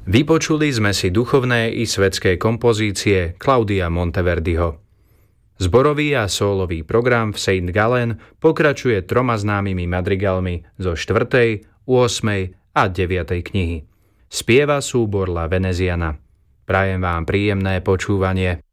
Vypočuli sme si duchovné i svetské kompozície Claudia Monteverdiho. Zborový a sólový program v St. Gallen pokračuje 3 známymi madrigalmi zo 4., 8. a 9. knihy. Spieva súbor La Veneziana. Prajem vám príjemné počúvanie.